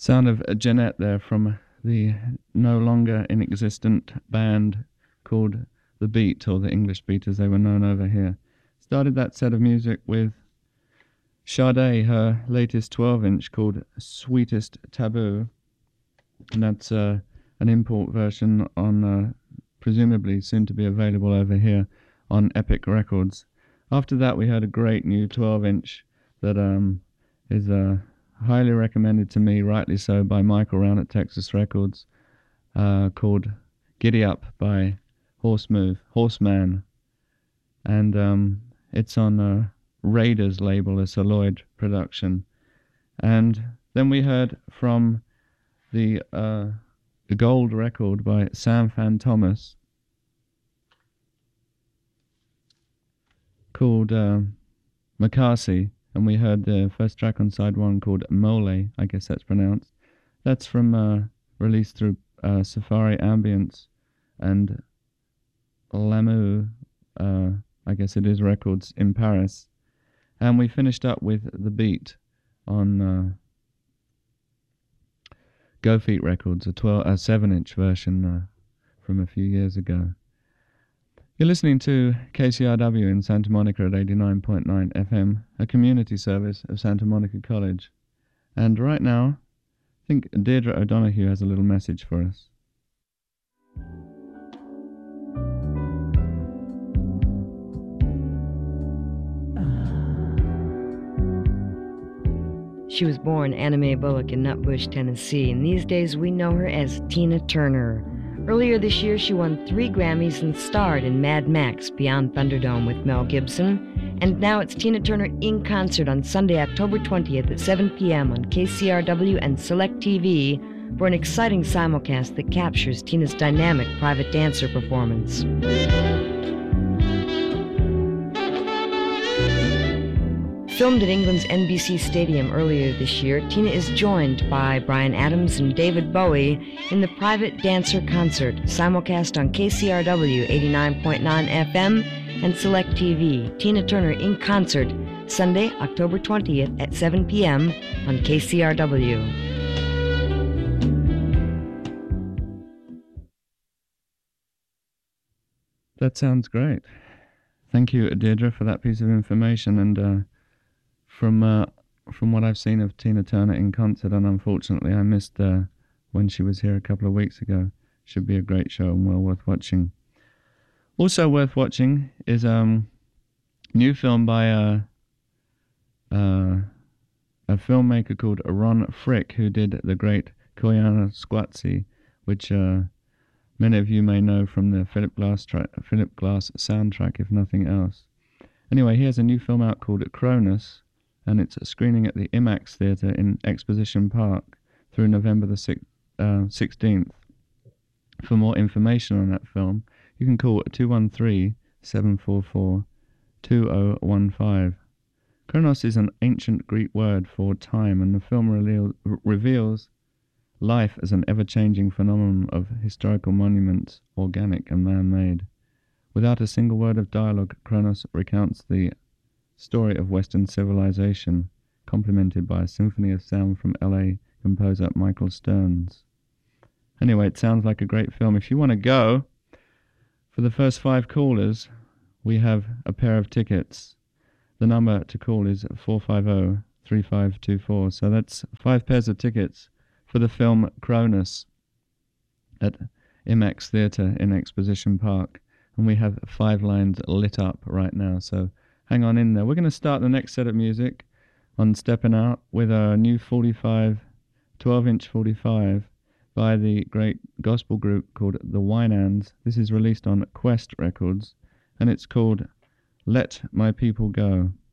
Sound of Jeanette there from the no longer in existent band called The Beat, or the English Beat as they were known over here. Started that set of music with Sade, her latest 12-inch called Sweetest Taboo, and that's an import version on presumably soon to be available over here on Epic Records. After that we heard a great new 12-inch that is highly recommended to me, rightly so, by Michael Round at Texas Records, called Giddy Up by Horseman, and it's on Raiders label, a Soloid production. And then we heard from the Gold record by Sam Fan Thomas called Makasi, and we heard the first track on side one called Mole, I guess that's pronounced. That's from released through Safari Ambience and Lamu, I guess it is, records in Paris. And we finished up with The Beat on Go Feet Records, a 7-inch version from a few years ago. You're listening to KCRW in Santa Monica at 89.9 FM, a community service of Santa Monica College. And right now, I think Deirdre O'Donoghue has a little message for us. She was born Anna Mae Bullock in Nutbush, Tennessee, and these days we know her as Tina Turner. Earlier this year, she won 3 Grammys and starred in Mad Max Beyond Thunderdome with Mel Gibson. And now it's Tina Turner in concert on Sunday, October 20th at 7 p.m. on KCRW and Select TV for an exciting simulcast that captures Tina's dynamic private dancer performance. Filmed at England's NBC Stadium earlier this year, Tina is joined by Bryan Adams and David Bowie in the Private Dancer Concert, simulcast on KCRW 89.9 FM and Select TV. Tina Turner in concert, Sunday, October 20th at 7 p.m. on KCRW. That sounds great. Thank you, Deirdre, for that piece of information. And from what I've seen of Tina Turner in concert, and unfortunately I missed when she was here a couple of weeks ago, should be a great show and well worth watching. Also worth watching is a new film by a filmmaker called Ron Frick, who did the great Koyana Squatsi, which many of you may know from the Philip Glass soundtrack, if nothing else. Anyway, he has a new film out called Cronus, and it's screening at the IMAX Theatre in Exposition Park through November the 16th. For more information on that film, you can call 213-744-2015. Chronos is an ancient Greek word for time, and the film reveals life as an ever-changing phenomenon of historical monuments, organic and man-made. Without a single word of dialogue, Chronos recounts the story of Western civilization, complemented by a symphony of sound from LA composer Michael Stearns. Anyway, it sounds like a great film. If you want to go, for the first 5 callers, we have a pair of tickets. The number to call is 450-3524. So that's 5 pairs of tickets for the film Cronus at IMAX Theatre in Exposition Park. And we have 5 lines lit up right now, so hang on in there. We're going to start the next set of music on Steppin' Out with a new 12-inch 45 by the great gospel group called The Winans. This is released on Quest Records, and it's called Let My People Go.